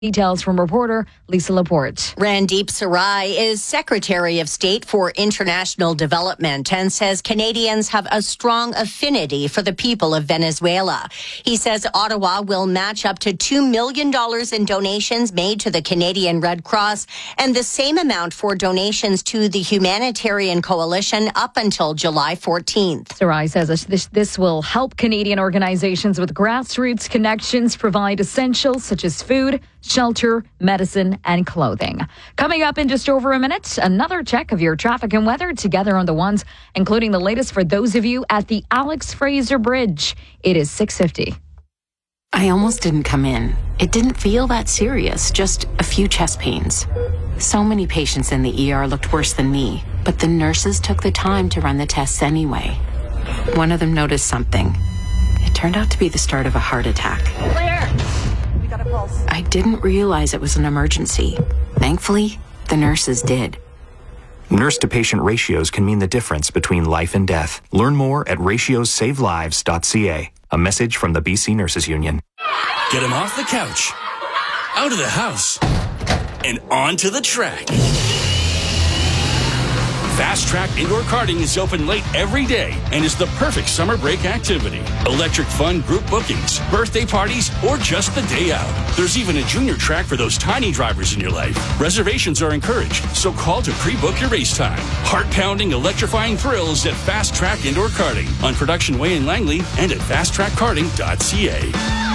Details from reporter Lisa Laporte. Randeep Sarai is Secretary of State for International Development and says Canadians have a strong affinity for the people of Venezuela. He says Ottawa will match up to $2 million in donations made to the Canadian Red Cross and the same amount for donations to the Humanitarian Coalition up until July 14th. Sarai says this will help Canadian organizations with grassroots connections provide essentials such as food, shelter, medicine, and clothing. Coming up in just over a minute, another check of your traffic and weather together on the ones, including the latest for those of you at the Alex Fraser Bridge. It is 6:50. I almost didn't come in. It didn't feel that serious, just a few chest pains. So many patients in the ER looked worse than me, but the nurses took the time to run the tests anyway. One of them noticed something. It turned out to be the start of a heart attack. I didn't realize it was an emergency. Thankfully, the nurses did. Nurse-to-patient ratios can mean the difference between life and death. Learn more at ratiosavelives.ca. A message from the BC Nurses Union. Get him off the couch, out of the house, and onto the track. Fast Track Indoor Karting is open late every day and is the perfect summer break activity. Electric fun group bookings, birthday parties, or just the day out. There's even a junior track for those tiny drivers in your life. Reservations are encouraged, so call to pre-book your race time. Heart-pounding, electrifying thrills at Fast Track Indoor Karting on Production Way in Langley and at fasttrackkarting.ca.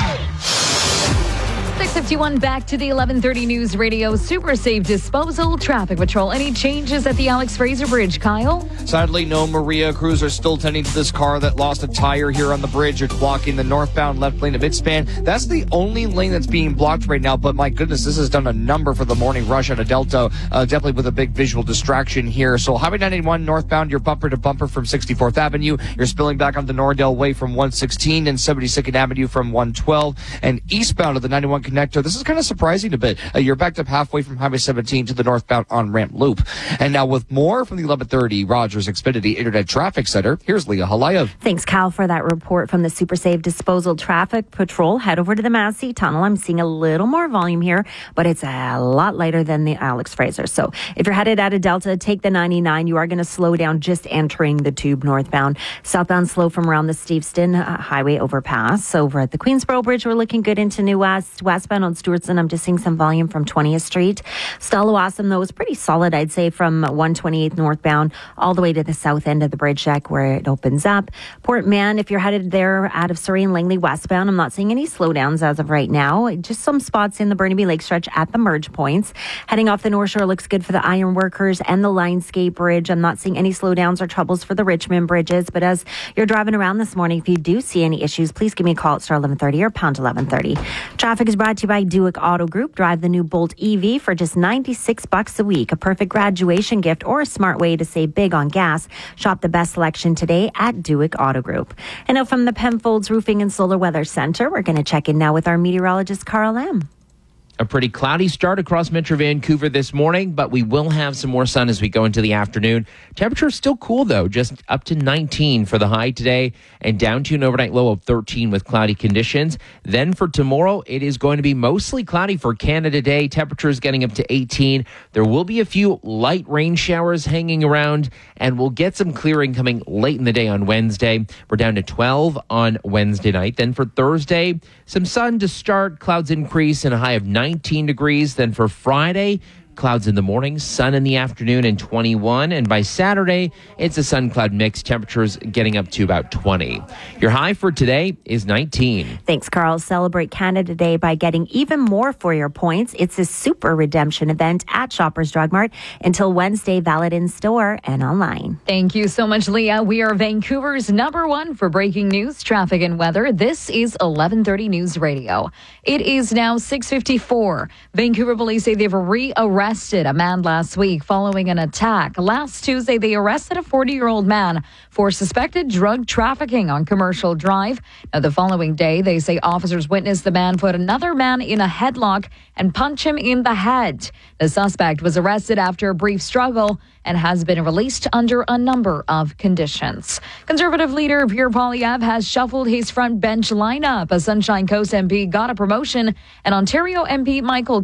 6:51, back to the 11:30 News Radio Super Safe Disposal Traffic Patrol. Any changes at the Alex Fraser Bridge, Kyle? Sadly, no. Maria. Crews are still tending to this car that lost a tire here on the bridge. It's blocking the northbound left lane of its span. That's the only lane that's being blocked right now, but my goodness, this has done a number for the morning rush out of Delta, definitely with a big visual distraction here. So Highway 91 northbound, you're bumper to bumper from 64th Avenue. You're spilling back onto Nordell Way from 116 and 72nd Avenue from 112. And eastbound of the 91 connector, this is kind of surprising a bit. You're backed up halfway from Highway 17 to the northbound on-ramp loop. And now with more from the 1130 Rogers Xfinity Internet Traffic Center, here's Leah Halayev. Thanks, Cal, for that report from the Super Safe Disposal Traffic Patrol. Head over to the Massey Tunnel. I'm seeing a little more volume here, but it's a lot lighter than the Alex Fraser. So if you're headed out of Delta, take the 99. You are going to slow down just entering the tube northbound. Southbound slow from around the Steveston Highway overpass. Over at the Queensboro Bridge, we're looking good into New West. Westbound on Stewartson, I'm just seeing some volume from 20th Street. Stallawasam, though, is pretty solid, I'd say, from 128th northbound all the way to the south end of the bridge deck where it opens up. Port Mann, if you're headed there out of Surrey and Langley westbound, I'm not seeing any slowdowns as of right now. Just some spots in the Burnaby Lake stretch at the merge points. Heading off the North Shore looks good for the Ironworkers and the Lionsgate Bridge. I'm not seeing any slowdowns or troubles for the Richmond bridges, but as you're driving around this morning, if you do see any issues, please give me a call at star 1130 or pound 1130. Traffic is brought to you by Duick Auto Group. Drive the new Bolt EV for just $96 a week. A perfect graduation gift or a smart way to save big on gas. Shop the best selection today at Duick Auto Group. And now from the Penfolds Roofing and Solar Weather Center, we're going to check in now with our meteorologist, Carl M. A pretty cloudy start across Metro Vancouver this morning, but we will have some more sun as we go into the afternoon. Temperature is still cool, though, just up to 19 for the high today and down to an overnight low of 13 with cloudy conditions. Then for tomorrow, it is going to be mostly cloudy for Canada Day. Temperatures getting up to 18. There will be a few light rain showers hanging around, and we'll get some clearing coming late in the day on Wednesday. We're down to 12 on Wednesday night. Then for Thursday, some sun to start, clouds increase, and a high of 19 degrees. Then for Friday, clouds in the morning, sun in the afternoon, and 21. And by Saturday, it's a sun-cloud mix. Temperatures getting up to about 20. Your high for today is 19. Thanks, Carl. Celebrate Canada Day by getting even more for your points. It's a super redemption event at Shoppers Drug Mart until Wednesday, valid in store and online. Thank you so much, Leah. We are Vancouver's #1 for breaking news, traffic, and weather. This is 1130 News Radio. It is now 6:54. Vancouver police say they've rearrested arrested a man last week following an attack. Last Tuesday, they arrested a 40-year-old man for suspected drug trafficking on Commercial Drive. Now, the following day, they say officers witnessed the man put another man in a headlock and punch him in the head. The suspect was arrested after a brief struggle and has been released under a number of conditions. Conservative leader Pierre Poilievre has shuffled his front bench lineup. A Sunshine Coast MP got a promotion, and Ontario MP Michael